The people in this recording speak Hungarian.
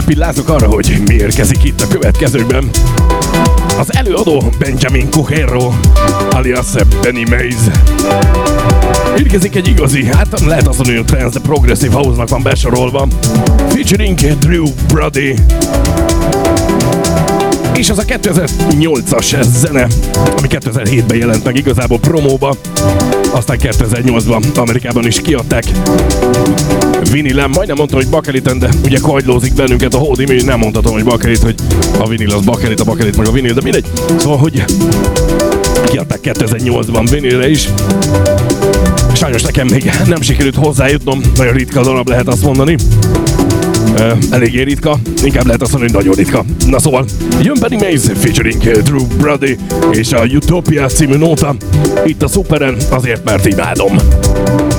rápillázok arra, hogy mi érkezik itt a következőkben. Az előadó Benjamin Cujero, alias Benny Mays. Érkezik egy igazi, hát lehet azt mondani, hogy trance, de progressive house-nak van besorolva. Featuring Drew Brody. És az a 2008-as zene, ami 2007-ben jelent meg igazából promóba, aztán 2008-ban Amerikában is kiadták. Vinilen, majdnem mondtam, hogy bakeliten, de ugye kagylózik bennünket a hódim, és nem mondhatom, hogy bakelit, hogy a vinil az bakelit, a bakelit meg a vinil, de mindegy. Szóval, hogy kiadták 2008-ban vinilre is. Sajnos nekem még nem sikerült hozzájutnom, nagyon ritka darab lehet azt mondani. Eléggé ritka, inkább lehet azt mondani, hogy nagyon ritka. Na szóval, jön Benny Mays featuring Drew Brody és a Utopia című nóta itt a Superen, azért mert imádom.